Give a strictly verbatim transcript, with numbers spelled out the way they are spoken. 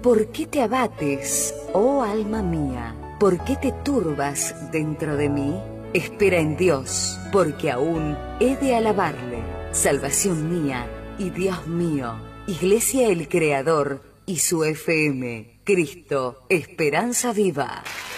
¿Por qué te abates, oh alma mía? ¿Por qué te turbas dentro de mí? Espera en Dios, porque aún he de alabarle, salvación mía y Dios mío. Iglesia el Creador y su F M, Cristo, Esperanza Viva.